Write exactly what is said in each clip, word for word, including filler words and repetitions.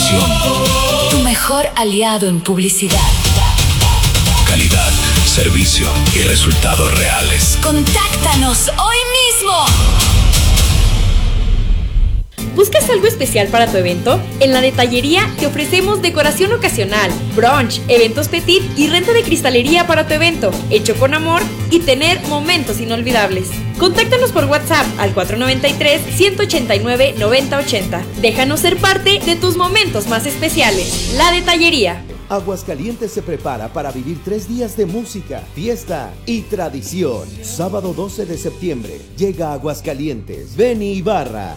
Comunicación. Tu mejor aliado en publicidad. Calidad, servicio y resultados reales. Contáctanos hoy mismo. ¿Buscas algo especial para tu evento? En La Detallería te ofrecemos decoración ocasional, brunch, eventos petit y renta de cristalería para tu evento, hecho con amor y tener momentos inolvidables. Contáctanos por WhatsApp al cuatro nueve tres, uno ocho nueve, nueve cero ocho cero. Déjanos ser parte de tus momentos más especiales. La Detallería. Aguascalientes se prepara para vivir tres días de música, fiesta y tradición. Sábado doce de septiembre llega a Aguascalientes Benny Ibarra.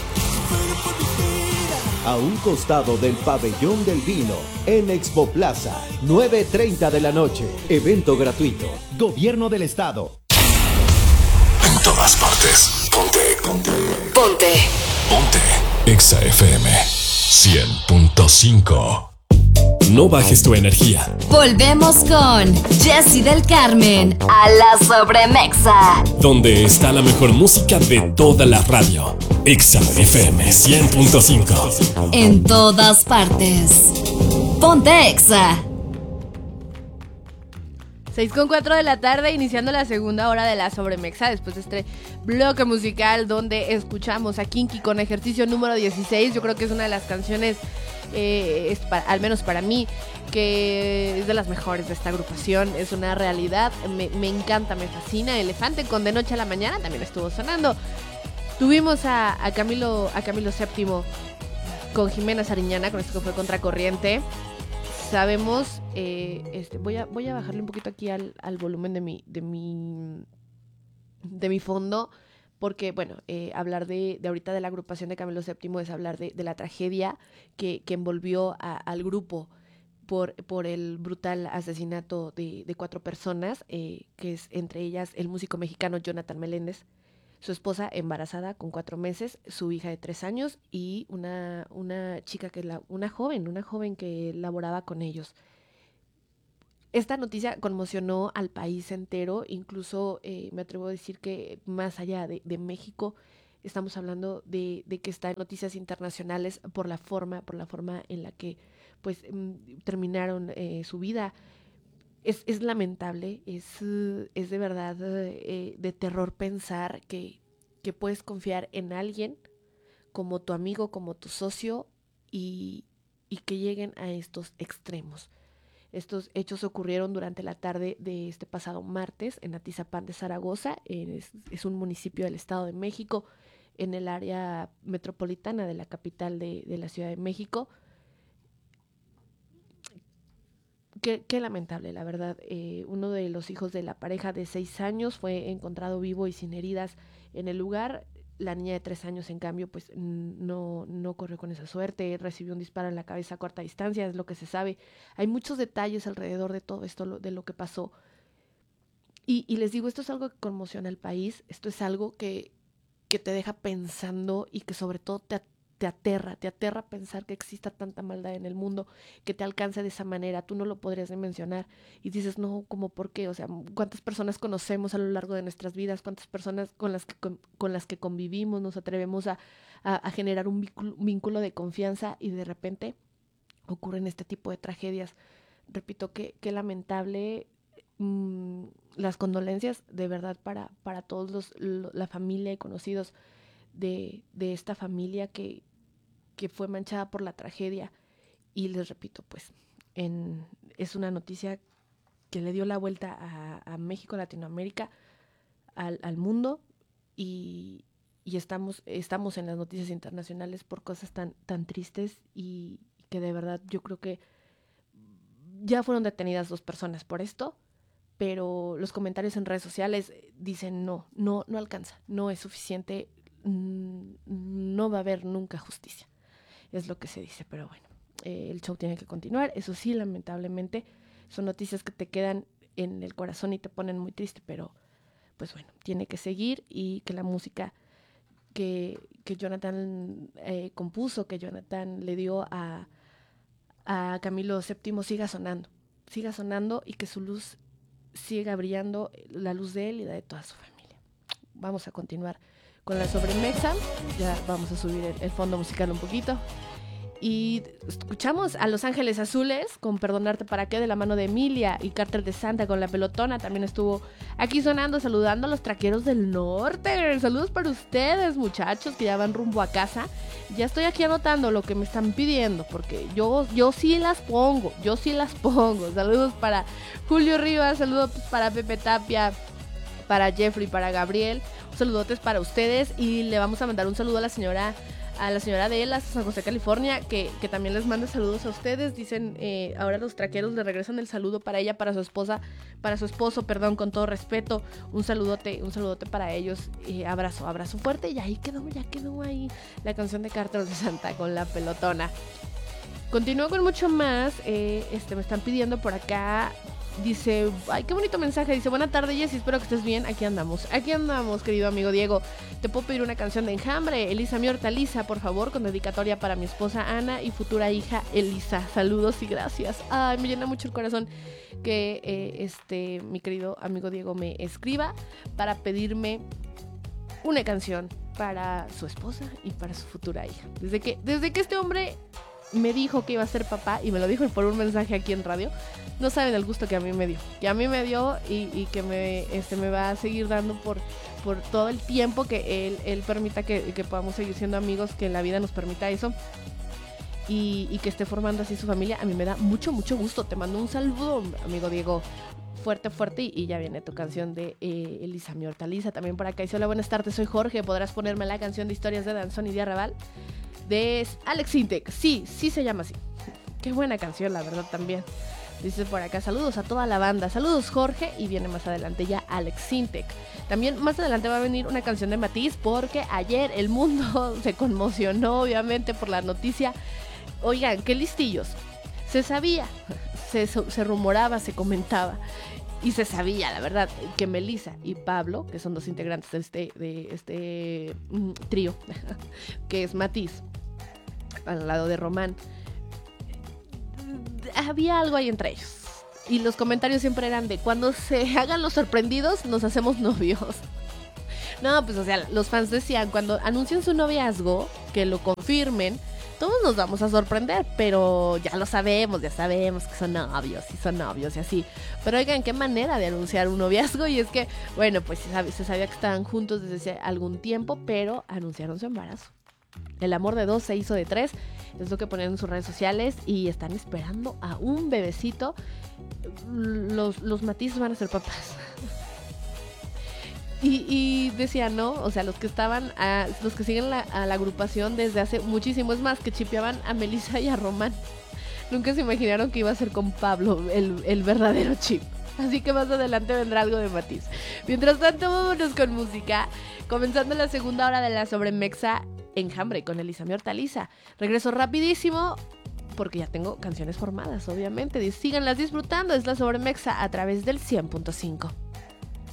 A un costado del Pabellón del Vino, en Expo Plaza, nueve treinta de la noche. Evento gratuito. Gobierno del Estado. En todas partes. Ponte, ponte. Ponte. Ponte. Exa F M cien punto cinco. No bajes tu energía. Volvemos con Jessy del Carmen a la Sobremexa, donde está la mejor música de toda la radio. Exa F M cien punto cinco. En todas partes. Ponte Exa. seis con cuatro de la tarde, iniciando la segunda hora de la Sobremexa, después de este bloque musical donde escuchamos a Kinky con Ejercicio número dieciséis. Yo creo que es una de las canciones, eh, es para, al menos para mí, que es de las mejores de esta agrupación. Es una realidad, me, me encanta, me fascina. Elefante con De Noche a la Mañana también estuvo sonando. Tuvimos a, a Camilo a Camilo séptimo con Jimena Sariñana, con esto que fue Contracorriente. Sabemos, eh, este, voy a voy a bajarle un poquito aquí al, al volumen de mi de mi de mi fondo, porque bueno, eh, hablar de, de ahorita de la agrupación de Camilo séptimo es hablar de, de la tragedia que, que envolvió a, al grupo por, por el brutal asesinato de, de cuatro personas, eh, que es entre ellas el músico mexicano Jonathan Meléndez, su esposa embarazada con cuatro meses, su hija de tres años y una, una chica, que la, una joven, una joven que laboraba con ellos. Esta noticia conmocionó al país entero, incluso eh, me atrevo a decir que más allá de, de México, estamos hablando de, de que está en noticias internacionales por la forma, por la forma en la que pues m- terminaron eh, su vida. Es, es lamentable, es, es de verdad eh, de terror pensar que, que puedes confiar en alguien como tu amigo, como tu socio, y, y que lleguen a estos extremos. Estos hechos ocurrieron durante la tarde de este pasado martes en Atizapán de Zaragoza, es, es un municipio del Estado de México, en el área metropolitana de la capital de, de la Ciudad de México. Qué, qué lamentable, la verdad. Eh, uno de los hijos de la pareja de seis años fue encontrado vivo y sin heridas en el lugar. La niña de tres años, en cambio, pues no, no corrió con esa suerte. Recibió un disparo en la cabeza a corta distancia, es lo que se sabe. Hay muchos detalles alrededor de todo esto, lo, de lo que pasó. Y, y les digo, esto es algo que conmociona al país. Esto es algo que, que te deja pensando y que sobre todo te te aterra, te aterra pensar que exista tanta maldad en el mundo, que te alcance de esa manera. Tú no lo podrías dimensionar y dices, no, ¿cómo por qué? O sea, ¿cuántas personas conocemos a lo largo de nuestras vidas? ¿Cuántas personas con las que, con, con las que convivimos nos atrevemos a, a, a generar un vínculo, un vínculo de confianza y de repente ocurren este tipo de tragedias? Repito, que, que lamentable. Mmm, las condolencias de verdad para, para todos los, lo, la familia y conocidos De, de esta familia que, que fue manchada por la tragedia. Y les repito, pues en, es una noticia que le dio la vuelta a, a México, a Latinoamérica, al, al mundo, y, y estamos, estamos en las noticias internacionales por cosas tan, tan tristes, y que de verdad yo creo que ya fueron detenidas dos personas por esto, pero los comentarios en redes sociales dicen no, no, no alcanza, no es suficiente, no va a haber nunca justicia, es lo que se dice. Pero bueno, eh, el show tiene que continuar. Eso sí, lamentablemente son noticias que te quedan en el corazón y te ponen muy triste, pero pues bueno, tiene que seguir, y que la música que, que Jonathan eh, compuso, que Jonathan le dio a, a Camilo séptimo siga sonando, siga sonando y que su luz siga brillando, la luz de él y la de toda su familia. Vamos a continuar con la Sobremexa, ya vamos a subir el, el fondo musical un poquito, Y escuchamos a Los Ángeles Azules con Perdonarte para qué, de la mano de Emilia, y Cártel de Santa con La Pelotona. También estuvo aquí sonando, saludando a los traqueros del norte. Saludos para ustedes, muchachos, que ya van rumbo a casa. Ya estoy aquí anotando lo que me están pidiendo, porque yo, yo sí las pongo, yo sí las pongo. Saludos para Julio Rivas, saludos para Pepe Tapia, para Jeffrey, para Gabriel. Saludotes para ustedes, y le vamos a mandar un saludo a la señora a la señora de Elas, San José, California, que, que también les manda saludos a ustedes. Dicen, eh, ahora los traqueros le regresan el saludo para ella, para su esposa, para su esposo, perdón, con todo respeto. Un saludote, un saludote para ellos. Eh, abrazo, abrazo fuerte. Y ahí quedó, ya quedó ahí la canción de Cártel de Santa con La Pelotona. Continúo con mucho más. Eh, este, me están pidiendo por acá. Dice, ay, qué bonito mensaje. Dice, buena tarde, Jessy, espero que estés bien. Aquí andamos, aquí andamos, querido amigo Diego. Te puedo pedir una canción de Enjambre, Elisa mi hortaliza, por favor, con dedicatoria para mi esposa Ana y futura hija Elisa. Saludos y gracias. Ay, me llena mucho el corazón que eh, este mi querido amigo Diego me escriba para pedirme una canción para su esposa y para su futura hija. Desde que, desde que este hombre me dijo que iba a ser papá, y me lo dijo por un mensaje aquí en radio, no saben el gusto que a mí me dio, que a mí me dio y, y que me, este, me va a seguir dando por, por todo el tiempo que él, él permita que, que podamos seguir siendo amigos, que la vida nos permita eso, y, y que esté formando así su familia. A mí me da mucho, mucho gusto. Te mando un saludo, amigo Diego, fuerte, fuerte, y, y ya viene tu canción de eh, Elisa mi hortaliza. También por acá dice, hola, buenas tardes, soy Jorge, ¿podrás ponerme la canción de Historias de Danzón y de Arrabal? De Alex Intec. Sí, sí se llama así. Qué buena canción, la verdad, también. Dice por acá, saludos a toda la banda. Saludos, Jorge. Y viene más adelante ya Alex Intec. También más adelante va a venir una canción de Matiz, porque ayer el mundo se conmocionó, obviamente, por la noticia. Oigan, qué listillos. Se sabía, se, se rumoraba, se comentaba, y se sabía, la verdad, que Melissa y Pablo, que son dos integrantes de este, de este mm, trío, que es Matiz, al lado de Román, había algo ahí entre ellos. Y los comentarios siempre eran de, cuando se hagan los sorprendidos, nos hacemos novios. No, pues o sea, los fans decían, cuando anuncien su noviazgo, que lo confirmen, todos nos vamos a sorprender, pero ya lo sabemos, ya sabemos que son novios y son novios y así. Pero oigan, qué manera de anunciar un noviazgo. Y es que, bueno, pues se sabía, se sabía que estaban juntos desde hace algún tiempo, pero anunciaron su embarazo. El amor de dos se hizo de tres, es lo que ponen en sus redes sociales, y están esperando a un bebecito. Los, los Matiz van a ser papás. Y, y decían, ¿no? O sea, los que estaban, a, los que siguen la, a la agrupación desde hace muchísimo, es más, que chipeaban a Melissa y a Román. Nunca se imaginaron que iba a ser con Pablo el, el verdadero chip. Así que más adelante vendrá algo de Matiz. Mientras tanto, vámonos con música. Comenzando la segunda hora de la Sobremexa, Enjambre con Elisa mi hortaliza. Regreso rapidísimo, porque ya tengo canciones formadas, obviamente. Síganlas disfrutando, es la Sobremexa a través del cien punto cinco.